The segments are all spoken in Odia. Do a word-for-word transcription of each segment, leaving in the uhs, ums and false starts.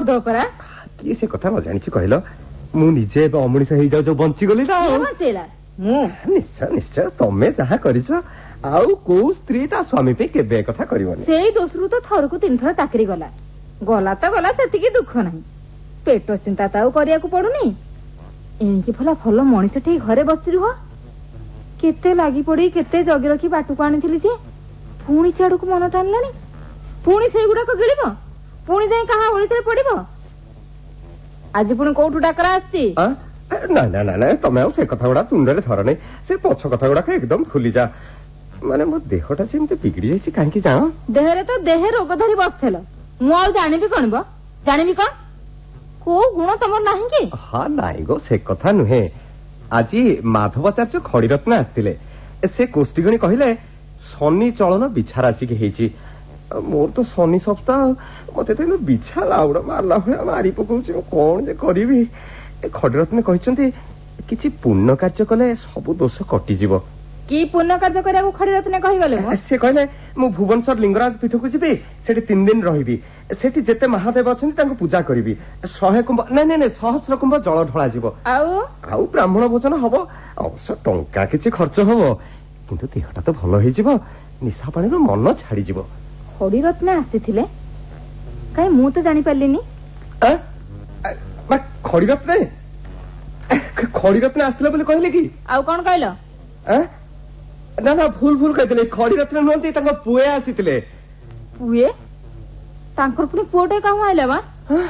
କରିଦବ ପରା। କିଏ ସେ କଥା ନ ଜାଣିଛି କହିଲ? ମୁଁ ନିଜେ ଏବେ ଅମଣିଷ ହେଇଯାଉ ଯୋଉ ବଞ୍ଚିଗଲି ନା। ବଞ୍ଚେଇଲା ମୁଁ? ନିଶ୍ଚୟ ନିଶ୍ଚୟ, ତମେ ଯାହା କରିଛ ଆଉ କୋଉ ସ୍ତ୍ରୀ ତା ସ୍ୱାମୀ ପାଇଁ କେବେ କଥା କରିବନି। ସେଇ ଦୋଷରୁ ତ ଥରକୁ ତିନିଥର ଚାକିରି ଗଲା। ଗଲା ତ ଗଲା, ସେତିକି ଦୁଃଖ ନାହିଁ। ପେଟ ଚିନ୍ତା ତ ଆଉ କରିବାକୁ ପଡୁନି। ଏଣିକି ଭଲ ଭଲ ମଣିଷ ଠିକ ଘରେ ବସି ରୁହ। କେତେ ଲାଗି ପଡି କେତେ ଜଗି ରଖି ବାଟକୁ ଆଣିଥିଲି ଯେ ପୁଣି ସିଆଡକୁ ମନ ଟାଣିଲାଣି। ପୁଣି ସେଇଗୁଡାକ ଗିଳିବ, ପୁଣି ଯାଇ କାହା ଓଳିତରେ ପଡିବ। ଆଜି ପୁଣି କୋଉଠୁ ଡାକରା ଆସିଛି? ନା ନା ନା ନା, ତମେ ଆଉ ସେ କଥା ଗୁଡା ତୁଣ୍ଡରେ ଧର ନାହିଁ। ସେ ପଛ କଥା ଗୁଡାକ ଏକଦମ ଭୁଲିଯା। ମାନେ ମୋ ଦେହଟା ଯେମିତି ବିଗିଡି ଯାଇଛି, କାହିଁକି ଜାଣ? ଦେହରେ ତ ଦେହେ ରୋଗ ଧରି ବସିଥିଲ, ମୁଁ ଆଉ ଜାଣିବି କଣ? ବ ଜାଣିବି କଣ? କୋଉ ଗୁଣ ତମର ନାହିଁ କି? ହଁ ନାଇଁ ଗୋ, ସେ କଥା ନୁହେଁ। ଆଜି ମାଧବାଚାର୍ଯ୍ୟ ଖଡିରତ୍ନ ଆସିଥିଲେ। ସେ କୋଷ୍ଠୀଗଣୀ କହିଲେ ଶନି ଚଳନ ବିଛା ରାଶିକି ହେଇଛି। ମୋର ତ ଶନି ସପ୍ତାହ, ମତେ ତ ବିଛା ଲାଉଡ ମାରିଲା ଭଳିଆ ମାରି ପକଉଛି। ମୁଁ କଣ ଯେ କରିବି? ଖଡିରତ୍ନ କହିଛନ୍ତି କିଛି ପୁଣ୍ୟ କାର୍ଯ୍ୟ କଲେ ସବୁ ଦୋଷ କଟିଯିବ। କି ପୁଣ୍ୟ କାର୍ଯ୍ୟ କରିବାକୁ ଖଡିରତ୍ନ କହିଗଲେ? ସେ କହିଲେ ମୁଁ ଭୁବନେଶ୍ୱର ଲିଙ୍ଗରାଜ ପୀଠକୁ ଯିବି, ସେଠି ତିନି ଦିନ ରହିବି। ସେଠି ଯେତେ ମହାଦେବ ଅଛନ୍ତି ତାଙ୍କୁ ପୂଜା କରିବି। ଶହେ କୁମ୍ଭ ନାଇଁ ନାଇଁ ନାଇଁ ସହସ୍ର କୁମ୍ଭ ଜଳ ଢଳାଯିବ। ଆଉ ଆଉ ବ୍ରାହ୍ମଣ ଭୋଜନ ହବ। ଅବଶ୍ୟ ଟଙ୍କା କିଛି ଖର୍ଚ୍ଚ ହବ, କିନ୍ତୁ ଦେହଟା ତ ଭଲ ହେଇଯିବ। ନିଶା ପାଣିର ମନ ଛାଡିଯିବ। ଖଡିରତ୍ନ ଆସିଥିଲେ କାଇଁ ମୁଁ ତ ଜାଣିପାରିଲିନି। ଖଡିରତ୍ନ ଖଡିରତ୍ନ ଆସିଥିଲେ ବୋଲି କହିଲେ କି? ଆଉ କଣ କହିଲ? ନା ନା, ଭୁଲ ଭୁଲ କହିଥିଲେ। ଖଡିରତ୍ନ ନୁହନ୍ତି, ତାଙ୍କ ପୁଏ ଆସିଥିଲେ। ପୁଏ? ତାଙ୍କର ପୁଣି ପୁଅଟେ କାହିଁ ଆଇଲା ବା?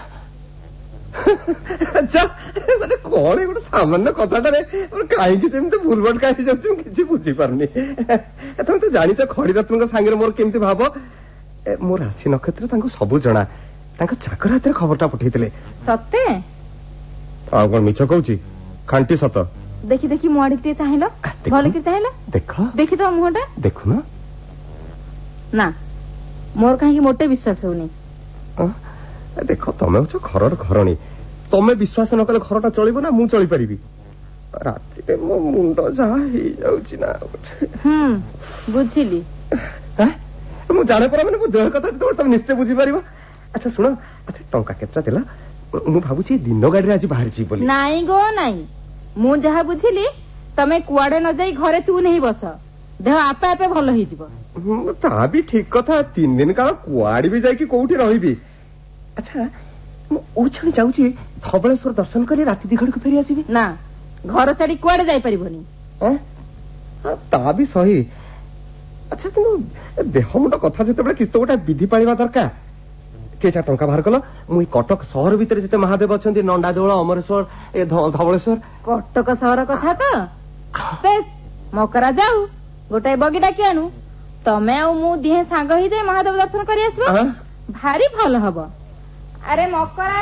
ମାନେ କଣ ଗୋଟେ ସାମାନ୍ୟ କଥାଟାରେ କାହିଁକି ଯେମିତି ଭୁଲ ଭଟକା ହେଇଯାଉଛି, ମୁଁ କିଛି ବୁଝିପାରୁନି। ତମେ ତ ଜାଣିଛ ଖଡିରତ୍ନଙ୍କ ସାଙ୍ଗରେ ମୋର କେମିତି ଭାବ। ମୋ ରାଶି ନକ୍ଷତ୍ର ତାଙ୍କୁ ସବୁ ଜଣା। ତାଙ୍କ ଚାକର ହାତରେ ଖବରଟା ପଠେଇଥିଲେ। ସତେ? ଆଉ କଣ ମିଛ କହୁଛି? ଖାଣ୍ଟି ସତ। ଦେଖି ଦେଖି ମୋ ଆଡିକି ଟିକେ ଚାହିଁଲ, ଭଲ କି ଚାହିଁଲ। ଦେଖ ଦେଖି ତ ମୁହଁଟା ଦେଖୁନ। ନା, ମୋର କାହିଁକି ମୋଟେ ବିଶ୍ୱାସ ହଉନି। ଦେଖ, ତମେ ହଉଛ ଘରର ଘରଣୀ। ତମେ ବିଶ୍ୱାସ ନ କଲେ ଘରଟା ଚଳିବ ନା ମୁଁ ଚଳିପାରିବି? ରାତିରେ ମୋ ମୁଣ୍ଡ ଯାହା ହେଇଯାଉଛି ନା। ହୁଁ, ବୁଝିଲି। ମୁଁ ଜାଣେ ପରା, ମାନେ ମୋ ଦେହ କଥା ଯେତେବେଳେ ତମେ ନିଶ୍ଚୟ ବୁଝିପାରିବ। ଆଚ୍ଛା ଶୁଣ, ଆଚ୍ଛା ଟଙ୍କା କେତେଟା ଦେଲା? ମୁଁ ଭାବୁଛି ଦିନ ଗାଡିରେ ଆଜି ବାହାରିଛି ବୋଲି। ନାଇଁ ଗୋ ନାଇଁ, ମୁଁ ଯାହା ବୁଝିଲି ତମେ କୁଆଡେ ନ ଯାଇ ଘରେ ତୁ ନେଇ ବସ, ଦେହ ଆପେ ଆପେ ଭଲ ହେଇଯିବ। ତା ବି ଠିକ କଥା। ତିନି ଦିନ କାଳ କୁଆଡେ ବି ଯାଇକି କୋଉଠି ରହିବି? ଆଚ୍ଛା, ମୁଁ ଉଛୁଣି ଯାଉଛି ଧବଳେଶ୍ୱର ଦର୍ଶନ କରି ରାତି ଦିଘଡକୁ ଫେରି ଆସିବି। ନା, ଘର ଛାଡି କୁଆଡେ ଯାଇପାରିବନି। ତା ବି ସହି। ଆଚ୍ଛା, କିନ୍ତୁ ଦେହ ମୁଣ୍ଡ କଥା ଯେତେବେଳେ କିଛି ତ ଗୋଟେ ବିଧି ପାଳିବା ଦରକାର। କେଟା ଟଙ୍କା ବାହାର କଲ? ମୁଁ କଟକ ସହର ଭିତରେ ଯେତେ ମହାଦେବ ଅଛନ୍ତି, ନଣ୍ଡା ଦେଉଳ, ଅମରେଶ୍ୱର, ଏ ଧବଳେଶ୍ୱର। କଟକ ସହର କଥା ତ ବେଶ, ମକରା ଯାଉ ଗୋଟାଏ ବଗି ଡାକି ଆଣୁ। ତମେ ଆଉ ମୁଁ ଦିହେଁ ସାଙ୍ଗ ହେଇଯାଇ ମହାଦେବ ଦର୍ଶନ କରି ଆସିବ, ଭାରି ଭଲ ହବ। ଆରେ ମକରା,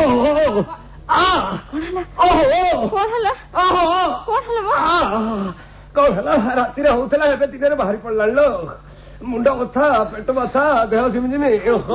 କଣ ହେଲା? କଣ ହେଲା? କଣ ହେଲା? କଣ ହେଲା? ରାତିରେ ହଉଥିଲା, ଏବେ ଦିନରେ ବାହାରି ପଡିଲାଣି ଲୋ। ମୁଣ୍ଡ ବଥା, ପେଟ ବଥା, ଦେହ ଝିମିଝିମି।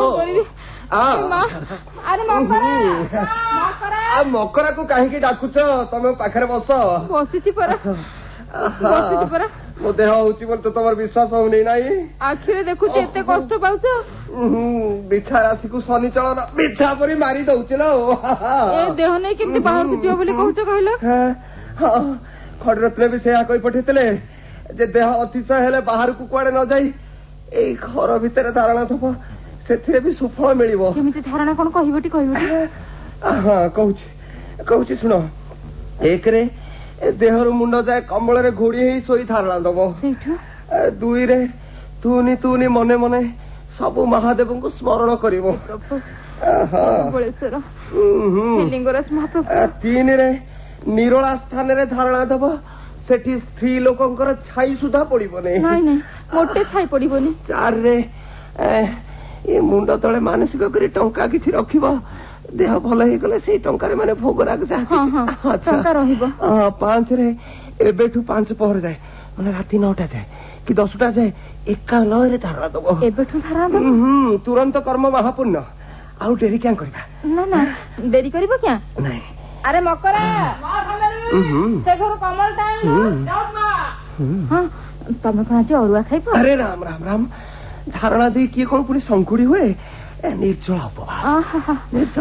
ମକରାକୁ କାହିଁକି ଡାକୁଛ? ତମେ ପାଖରେ ବସ। ବସିଛି ପରା, ବସିଛି ପରା। ମୋ ଦେହ ହଉଛି ବୋଲି ତ ତମର ବିଶ୍ୱାସ ହଉନି? ନାଇଁ, ଆଖିରେ ଦେଖୁଛି ଏତେ କଷ୍ଟ ପାଉଛ। ବିଛା ରାଶିକୁ ଶନି ଚଳନ ବିଛା ପରି ମାରି ଦଉଛି ଲୋ। ଏ ଦେହ ନେଇ କେମିତି ବାହାରକୁ ଯିବ ବୋଲି କହୁଛ କହିଲ? ଖଡିରତ୍ନ ବି ସେଇଆ କହି ପଠେଇଥିଲେ ଯେ ଦେହ ଅତିଶୟ ହେଲେ ବାହାରକୁ କୁଆଡେ ନ ଯାଇ ଏଇ ଘର ଭିତରେ ଧାରଣା ଥବ, ସେଥିରେ ବି ସୁଫଳ ମିଳିବ। କେମିତି ଧାରଣା? କଣ କହିବଟି କହିବଟି? ହଁ କହୁଛି କହୁଛି ଶୁଣ। ଏକରେ ଦେହରୁ ମୁଣ୍ଡ ଯାଏ କମ୍ବଳରେ ଘୋଡି ହେଇ ଶୋଇ ଧାରଣା ଦବ। ଦୁଇରେ ତୁନି ତୁନି ମନେ ମନେ ସବୁ ମହାଦେବଙ୍କୁ ସ୍ମରଣ କରିବ। ତିନିରେ ନିରୋଳା ସ୍ଥାନରେ ଧାରଣା ଦବ, ସେଠି ସ୍ତ୍ରୀ ଲୋକଙ୍କର ଛାଇ ସୁଧା ପଡିବନି। ମୋଟେ ଛାଇ ପଡିବନି। ଚାରିରେ ଏ ମୁଣ୍ଡ ତଳେ ମାନସିକ କରି ଟଙ୍କା କିଛି ରଖିବ, ଦେହ ଭଲ ହେଇଗଲେ ସେଇ ଟଙ୍କାରେ ମାନେ ଭୋଗରାଗ ଯାହା ରହିବ। ପାଞ୍ଚରେ ଏବେଠୁ ପାଞ୍ଚ ପହର ଯାଏ, ମାନେ ରାତି ନଅଟା ଯାଏ କି ଦଶଟା ଯାଏ ଏକା ଲୟରେ ଧାରଣା ଦବ। ଏବେଠୁ ଧାରଣା ଦବ? ତୁରନ୍ତ କର୍ମ ମହାପୁଣ୍ୟ। ଆଉ ଡେରି କ୍યાં କରିବା? ନା ନା, ଡେରି କରିବ କ୍યાં? ନାଇଁ। ଆରେ ମକରା, ସେ ଘର କମଳଟା ତମେ କଣ ଆଜି ଅରୁଆ ଖାଇବ? ଆରେ ରାମ ରାମ ରାମ, ଧାରଣା ଦେଇ କିଏ କଣ ପୁଣି ଶଙ୍କୁଡି ହୁଏ? ନିର୍ଜଳ ଉପବାସ।